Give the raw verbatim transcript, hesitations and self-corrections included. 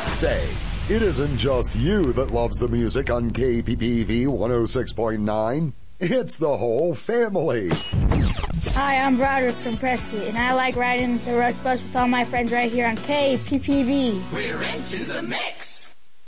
Say, it isn't just you that loves the music on K P P V one oh six point nine. It's the whole family. Hi, I'm Broderick from Prescott, and I like riding the Rush Bus with all my friends right here on K P P V. We're into the mix.